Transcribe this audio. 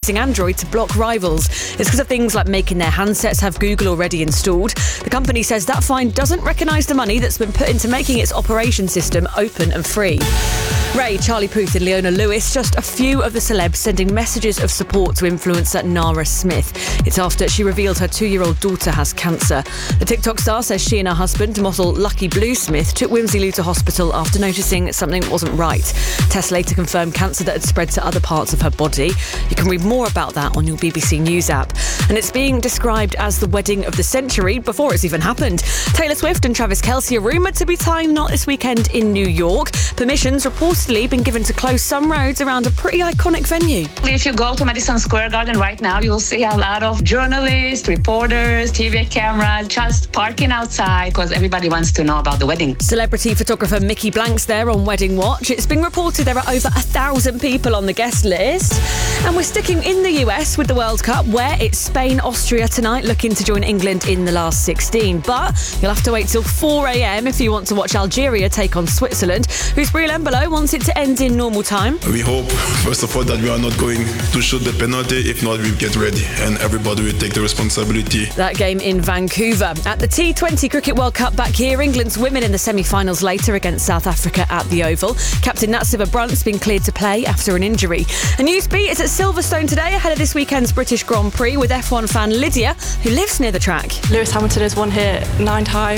using Android to block rivals. It's because of things like making their handsets have Google already installed. The company says that fine doesn't recognise the money that's been put into making its operation system open and free. Ray, Charlie Puth and Leona Lewis, just a few of the celebs sending messages of support to influencer Nara Smith. It's after she revealed her 2-year-old daughter has cancer. The TikTok star says she and her husband, model Lucky Blue Smith, took Whimsy Lou to hospital after noticing something wasn't right. Tests later confirmed cancer that had spread to other parts of her body. You can read more about that on your BBC News app. And it's being described as the wedding of the century before it's even happened. Taylor Swift and Travis Kelce are rumoured to be tying knot this weekend in New York. Permissions reportedly been given to close some roads around a pretty iconic venue. If you go to Madison Square Garden right now, you'll see a lot of journalists, reporters, TV cameras just parking outside because everybody wants to know about the wedding. Celebrity photographer Mickey Blank's there on Wedding Watch. It's been reported there are over 1,000 people on the guest list. And we're sticking in the US with the World Cup, where it's Spain, Austria tonight, looking to join England in the last 16. But you'll have to wait till 4 a.m. if you want to watch Algeria take on Switzerland, whose Brielle Embolo wants it to end in normal time. We hope, first of all, that we are not going to shoot the penalty. If not, we get ready and everybody will take the responsibility. That game in Vancouver. At the T20 Cricket World Cup back here, England's women in the semi-finals later against South Africa at the Oval. Captain Natsiva Brunt's been cleared to play after an injury. A Newsbeat is at Silverstone today ahead of this weekend's British Grand Prix with F1 fan Lydia, who lives near the track. Lewis Hamilton has won here 9 times.